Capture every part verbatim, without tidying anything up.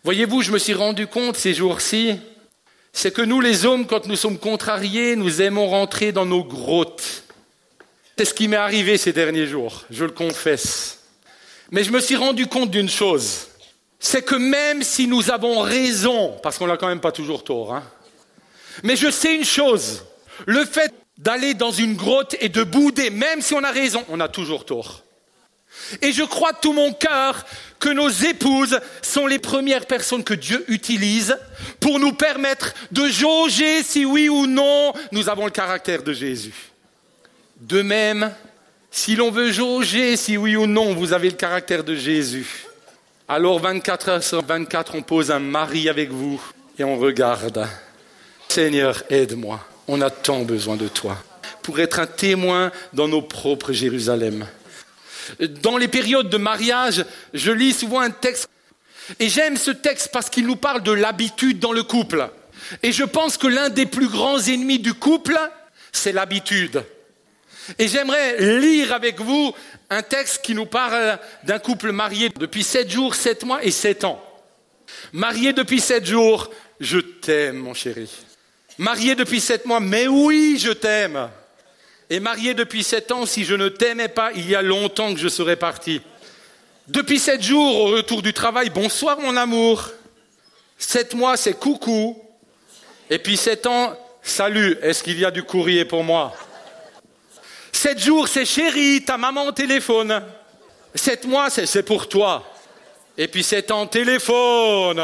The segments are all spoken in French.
Voyez-vous, je me suis rendu compte ces jours-ci, c'est que nous les hommes, quand nous sommes contrariés, nous aimons rentrer dans nos grottes. C'est ce qui m'est arrivé ces derniers jours, je le confesse. Mais je me suis rendu compte d'une chose, c'est que même si nous avons raison, parce qu'on n'a quand même pas toujours tort, hein, mais je sais une chose, le fait d'aller dans une grotte et de bouder, même si on a raison, on a toujours tort. Et je crois de tout mon cœur que nos épouses sont les premières personnes que Dieu utilise pour nous permettre de jauger si oui ou non nous avons le caractère de Jésus. De même, si l'on veut jauger si oui ou non vous avez le caractère de Jésus, alors vingt-quatre heures sur vingt-quatre, on pose un mari avec vous et on regarde. Seigneur, aide-moi, on a tant besoin de toi pour être un témoin dans nos propres Jérusalem. Dans les périodes de mariage, je lis souvent un texte et j'aime ce texte parce qu'il nous parle de l'habitude dans le couple. Et je pense que l'un des plus grands ennemis du couple, c'est l'habitude. Et j'aimerais lire avec vous un texte qui nous parle d'un couple marié depuis sept jours, sept mois et sept ans. Marié depuis sept jours, je t'aime mon chéri. Marié depuis sept mois, mais oui, je t'aime. Et marié depuis sept ans, si je ne t'aimais pas, il y a longtemps que je serais parti. Depuis sept jours, au retour du travail, bonsoir mon amour. Sept mois, c'est coucou. Et puis sept ans, salut, est-ce qu'il y a du courrier pour moi? Sept jours, c'est chérie, ta maman au téléphone. Sept mois, c'est, c'est pour toi. Et puis sept ans, téléphone.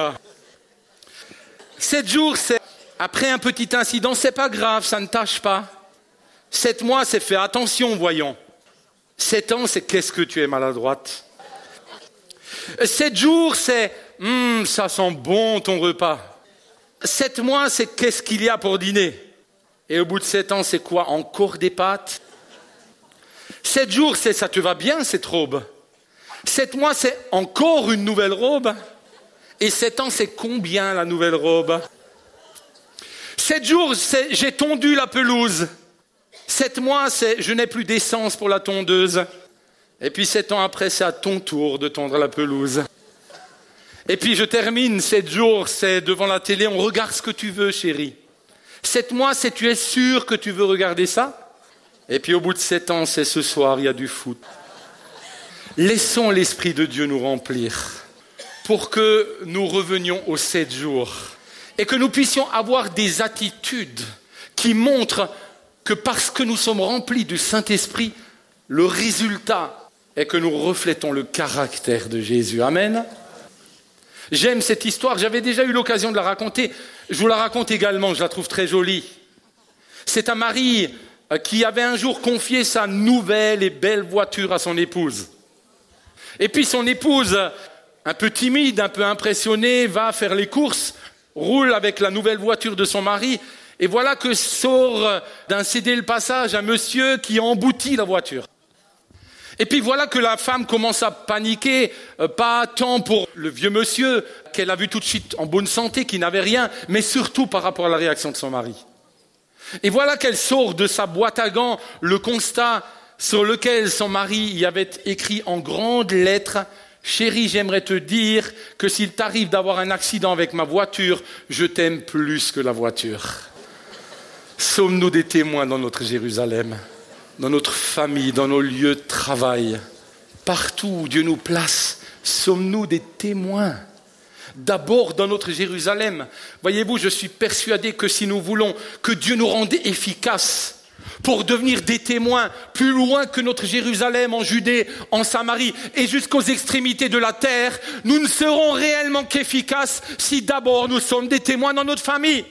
Sept jours, c'est après un petit incident, c'est pas grave, ça ne tâche pas. Sept mois, c'est fais attention, voyons. Sept ans, c'est qu'est-ce que tu es maladroite. Sept jours, c'est hum, ça sent bon ton repas. Sept mois, c'est qu'est-ce qu'il y a pour dîner. Et au bout de sept ans, c'est quoi? Encore des pâtes? Sept jours, c'est ça te va bien cette robe. Sept mois, c'est encore une nouvelle robe. Et sept ans, c'est combien la nouvelle robe? Sept jours, c'est j'ai tondu la pelouse. Sept mois, c'est je n'ai plus d'essence pour la tondeuse. Et puis sept ans après, c'est à ton tour de tondre la pelouse. Et puis je termine, sept jours, c'est devant la télé, on regarde ce que tu veux, chérie. Sept mois, c'est tu es sûr que tu veux regarder ça? Et puis au bout de sept ans, c'est ce soir, il y a du foot. Laissons l'Esprit de Dieu nous remplir pour que nous revenions aux sept jours et que nous puissions avoir des attitudes qui montrent que parce que nous sommes remplis du Saint-Esprit, le résultat est que nous reflétons le caractère de Jésus. Amen. J'aime cette histoire, j'avais déjà eu l'occasion de la raconter. Je vous la raconte également, je la trouve très jolie. C'est un mari qui avait un jour confié sa nouvelle et belle voiture à son épouse. Et puis son épouse, un peu timide, un peu impressionnée, va faire les courses, roule avec la nouvelle voiture de son mari. Et voilà que sort d'un céder le passage un monsieur qui emboutit la voiture. Et puis voilà que la femme commence à paniquer, euh, pas tant pour le vieux monsieur, qu'elle a vu tout de suite en bonne santé, qui n'avait rien, mais surtout par rapport à la réaction de son mari. Et voilà qu'elle sort de sa boîte à gants le constat sur lequel son mari y avait écrit en grandes lettres « Chérie, j'aimerais te dire que s'il t'arrive d'avoir un accident avec ma voiture, je t'aime plus que la voiture. » Sommes-nous des témoins dans notre Jérusalem, dans notre famille, dans nos lieux de travail, partout où Dieu nous place, sommes-nous des témoins? D'abord dans notre Jérusalem. Voyez-vous, je suis persuadé que si nous voulons que Dieu nous rende efficaces pour devenir des témoins plus loin que notre Jérusalem, en Judée, en Samarie et jusqu'aux extrémités de la terre, nous ne serons réellement qu'efficaces si d'abord nous sommes des témoins dans notre famille.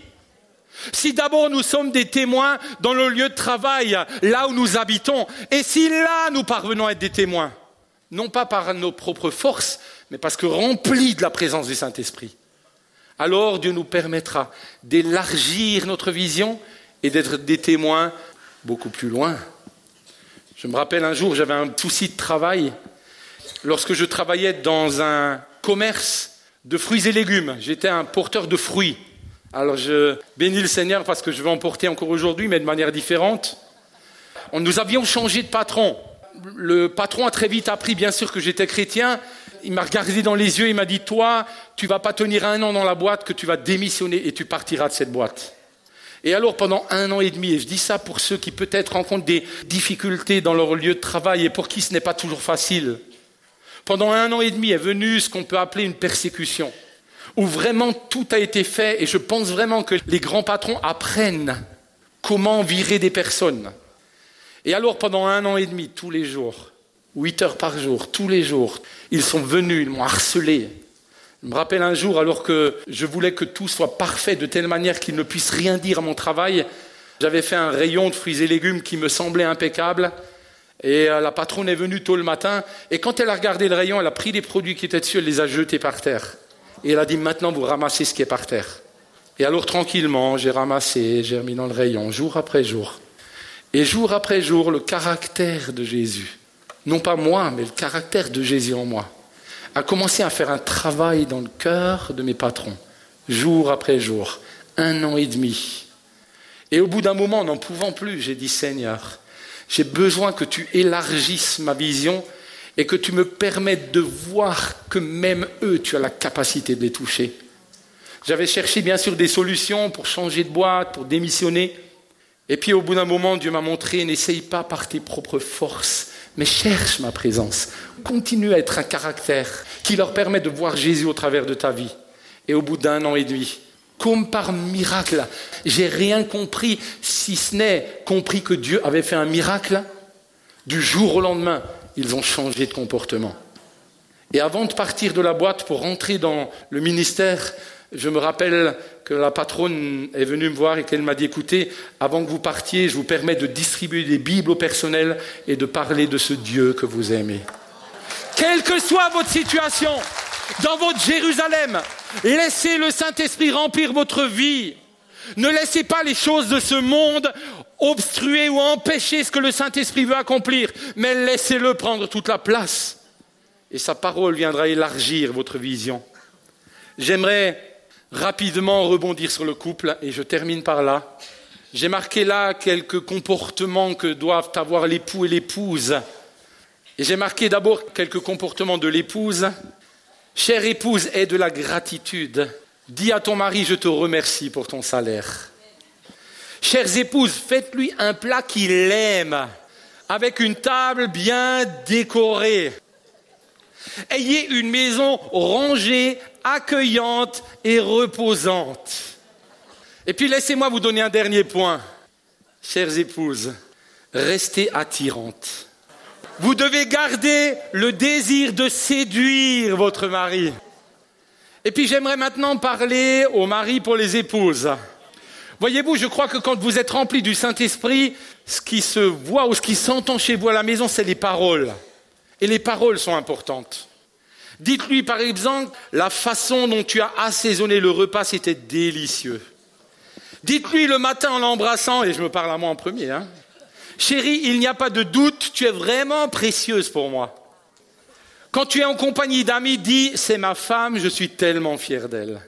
Si d'abord nous sommes des témoins dans le lieu de travail, là où nous habitons, et si là nous parvenons à être des témoins, non pas par nos propres forces, mais parce que remplis de la présence du Saint-Esprit, alors Dieu nous permettra d'élargir notre vision et d'être des témoins beaucoup plus loin. Je me rappelle un jour, j'avais un souci de travail, lorsque je travaillais dans un commerce de fruits et légumes, j'étais un porteur de fruits. Alors je bénis le Seigneur parce que je vais en porter encore aujourd'hui, mais de manière différente. Nous avions changé de patron. Le patron a très vite appris, bien sûr, que j'étais chrétien. il m'a regardé dans les yeux, il m'a dit, toi, tu vas pas tenir un an dans la boîte, que tu vas démissionner et tu partiras de cette boîte. Et alors pendant un an et demi, et je dis ça pour ceux qui peut-être rencontrent des difficultés dans leur lieu de travail et pour qui ce n'est pas toujours facile. Pendant un an et demi est venue ce qu'on peut appeler une persécution, où vraiment tout a été fait et je pense vraiment que les grands patrons apprennent comment virer des personnes. Et alors pendant un an et demi, tous les jours, huit heures par jour, tous les jours, ils sont venus, ils m'ont harcelé. Je me rappelle un jour, alors que je voulais que tout soit parfait de telle manière qu'ils ne puissent rien dire à mon travail, j'avais fait un rayon de fruits et légumes qui me semblait impeccable. Et la patronne est venue tôt le matin, et quand elle a regardé le rayon, elle a pris les produits qui étaient dessus, elle les a jetés par terre. Et elle a dit, maintenant vous ramassez ce qui est par terre. Et alors tranquillement, j'ai ramassé, j'ai remis dans le rayon, jour après jour. Et jour après jour, le caractère de Jésus, non pas moi, mais le caractère de Jésus en moi, a commencé à faire un travail dans le cœur de mes patrons, jour après jour, un an et demi. Et au bout d'un moment, n'en pouvant plus, j'ai dit, Seigneur, j'ai besoin que tu élargisses ma vision et que tu me permettes de voir que même eux, tu as la capacité de les toucher. J'avais cherché bien sûr des solutions pour changer de boîte, pour démissionner. Et puis au bout d'un moment, Dieu m'a montré, n'essaye pas par tes propres forces, mais cherche ma présence. Continue à être un caractère qui leur permet de voir Jésus au travers de ta vie. Et au bout d'un an et demi, comme par miracle, j'ai rien compris, si ce n'est compris que Dieu avait fait un miracle. Du jour au lendemain, ils ont changé de comportement. Et avant de partir de la boîte pour rentrer dans le ministère, je me rappelle que la patronne est venue me voir et qu'elle m'a dit, écoutez, avant que vous partiez, je vous permets de distribuer des Bibles au personnel et de parler de ce Dieu que vous aimez. Quelle que soit votre situation, dans votre Jérusalem, laissez le Saint-Esprit remplir votre vie. Ne laissez pas les choses de ce monde obstruer ou empêcher ce que le Saint-Esprit veut accomplir, mais laissez-le prendre toute la place. Et sa parole viendra élargir votre vision. J'aimerais rapidement rebondir sur le couple et je termine par là. J'ai marqué là quelques comportements que doivent avoir l'époux et l'épouse. Et j'ai marqué d'abord quelques comportements de l'épouse. Chère épouse, aie de la gratitude. Dis à ton mari, je te remercie pour ton salaire. Chères épouses, faites-lui un plat qu'il aime, avec une table bien décorée. Ayez une maison rangée, accueillante et reposante. Et puis laissez-moi vous donner un dernier point. Chères épouses, restez attirantes. Vous devez garder le désir de séduire votre mari. Et puis j'aimerais maintenant parler aux maris pour les épouses. Voyez-vous, je crois que quand vous êtes remplis du Saint-Esprit, ce qui se voit ou ce qui s'entend chez vous à la maison, c'est les paroles. Et les paroles sont importantes. Dites-lui par exemple, la façon dont tu as assaisonné le repas, c'était délicieux. Dites-lui le matin en l'embrassant, et je me parle à moi en premier, hein. Chérie, il n'y a pas de doute, tu es vraiment précieuse pour moi. Quand tu es en compagnie d'amis, dis, c'est ma femme, je suis tellement fier d'elle.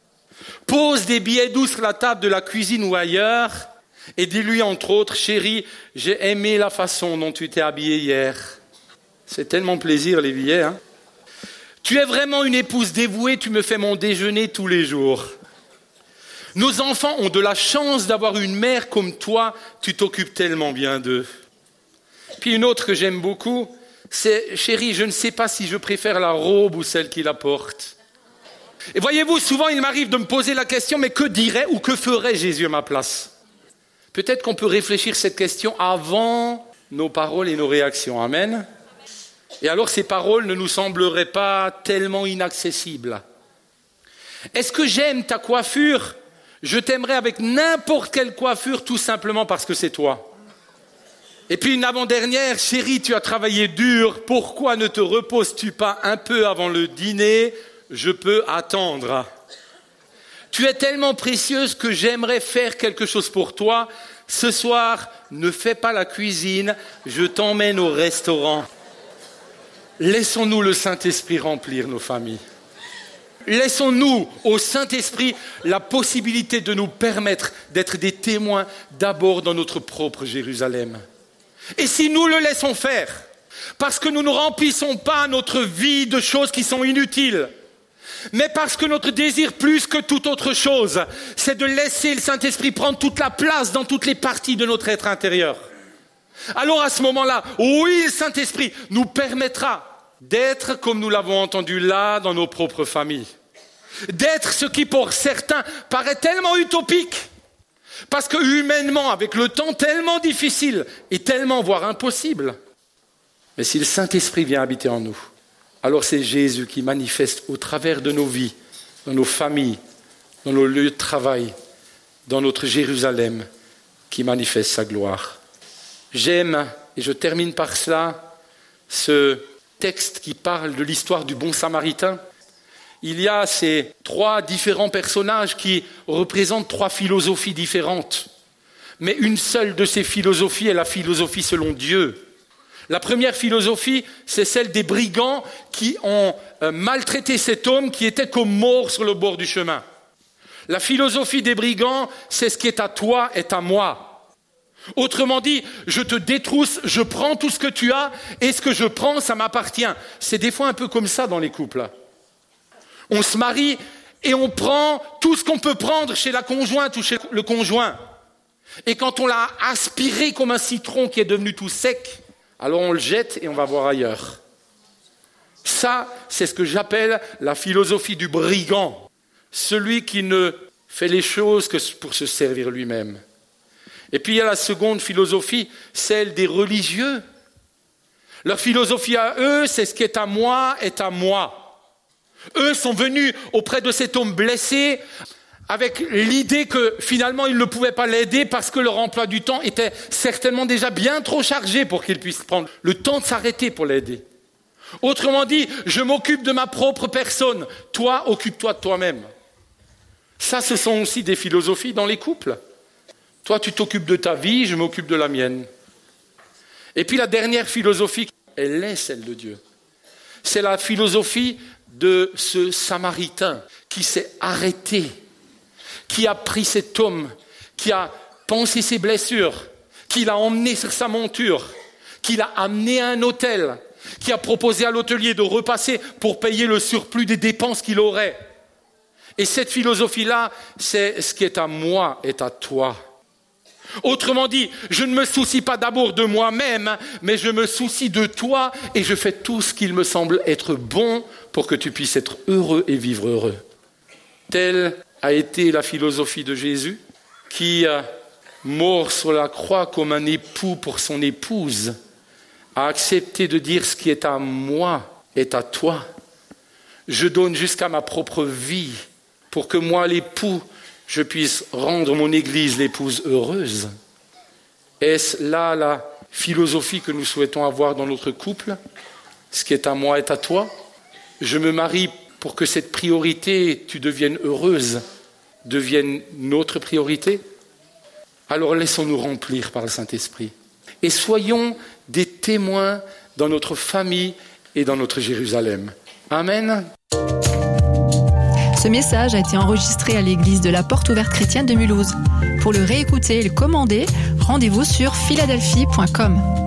Pose des billets doux sur la table de la cuisine ou ailleurs, et dis-lui entre autres, chérie, j'ai aimé la façon dont tu t'es habillée hier. C'est tellement plaisir les billets, hein. Tu es vraiment une épouse dévouée, tu me fais mon déjeuner tous les jours. Nos enfants ont de la chance d'avoir une mère comme toi, tu t'occupes tellement bien d'eux. Puis une autre que j'aime beaucoup, c'est « Chérie, je ne sais pas si je préfère la robe ou celle qui la porte. » Et voyez-vous, souvent il m'arrive de me poser la question « Mais que dirait ou que ferait Jésus à ma place ?» Peut-être qu'on peut réfléchir cette question avant nos paroles et nos réactions. Amen. Et alors ces paroles ne nous sembleraient pas tellement inaccessibles. Est-ce que j'aime ta coiffure ? Je t'aimerais avec n'importe quelle coiffure, tout simplement parce que c'est toi. Et puis une avant-dernière, chérie, tu as travaillé dur, pourquoi ne te reposes-tu pas un peu avant le dîner ? Je peux attendre. Tu es tellement précieuse que j'aimerais faire quelque chose pour toi. Ce soir, ne fais pas la cuisine, je t'emmène au restaurant. Laissons-nous le Saint-Esprit remplir nos familles. Laissons-nous au Saint-Esprit la possibilité de nous permettre d'être des témoins d'abord dans notre propre Jérusalem. Et si nous le laissons faire, Parce que nous ne remplissons pas notre vie de choses qui sont inutiles. Mais parce que notre désir, plus que toute autre chose, c'est de laisser le Saint-Esprit prendre toute la place dans toutes les parties de notre être intérieur. Alors à ce moment-là, oui, le Saint-Esprit nous permettra d'être, comme nous l'avons entendu là, dans nos propres familles. D'être ce qui, pour certains, paraît tellement utopique. Parce que humainement, avec le temps tellement difficile et tellement, voire impossible. Mais si le Saint-Esprit vient habiter en nous, alors c'est Jésus qui manifeste au travers de nos vies, dans nos familles, dans nos lieux de travail, dans notre Jérusalem, qui manifeste sa gloire. J'aime, et je termine par cela, ce texte qui parle de l'histoire du bon Samaritain. Il y a ces trois différents personnages qui représentent trois philosophies différentes. Mais une seule de ces philosophies est la philosophie selon Dieu. La première philosophie, c'est celle des brigands qui ont maltraité cet homme qui était comme mort sur le bord du chemin. La philosophie des brigands, c'est ce qui est à toi est à moi. Autrement dit, je te détrousse, je prends tout ce que tu as et ce que je prends, ça m'appartient. C'est des fois un peu comme ça dans les couples. On se marie et on prend tout ce qu'on peut prendre chez la conjointe ou chez le conjoint. Et quand on l'a aspiré comme un citron qui est devenu tout sec, alors on le jette et on va voir ailleurs. Ça, c'est ce que j'appelle la philosophie du brigand. Celui qui ne fait les choses que pour se servir lui-même. Et puis il y a la seconde philosophie, celle des religieux. Leur philosophie à eux, c'est ce qui est à moi, est à moi. Eux sont venus auprès de cet homme blessé avec l'idée que finalement ils ne pouvaient pas l'aider parce que leur emploi du temps était certainement déjà bien trop chargé pour qu'ils puissent prendre le temps de s'arrêter pour l'aider. Autrement dit, je m'occupe de ma propre personne, toi, occupe-toi de toi-même. Ça, ce sont aussi des philosophies dans les couples. Toi, tu t'occupes de ta vie, je m'occupe de la mienne. Et puis la dernière philosophie, elle est celle de Dieu. C'est la philosophie de ce Samaritain qui s'est arrêté, qui a pris cet homme, qui a pansé ses blessures, qui l'a emmené sur sa monture, qui l'a amené à un hôtel, qui a proposé à l'hôtelier de repasser pour payer le surplus des dépenses qu'il aurait. Et cette philosophie-là, c'est ce qui est à moi est à toi. Autrement dit, je ne me soucie pas d'abord de moi-même, mais je me soucie de toi et je fais tout ce qu'il me semble être bon pour que tu puisses être heureux et vivre heureux. Telle a été la philosophie de Jésus, qui, mort sur la croix comme un époux pour son épouse, a accepté de dire ce qui est à moi est à toi. Je donne jusqu'à ma propre vie pour que moi, l'époux, je puisse rendre mon Église l'épouse heureuse. Est-ce là la philosophie que nous souhaitons avoir dans notre couple? Ce qui est à moi est à toi. Je me marie pour que cette priorité, tu deviennes heureuse, devienne notre priorité. Alors laissons-nous remplir par le Saint-Esprit. Et soyons des témoins dans notre famille et dans notre Jérusalem. Amen. Ce message a été enregistré à l'église de la Porte Ouverte Chrétienne de Mulhouse. Pour le réécouter et le commander, rendez-vous sur philadelphie point com.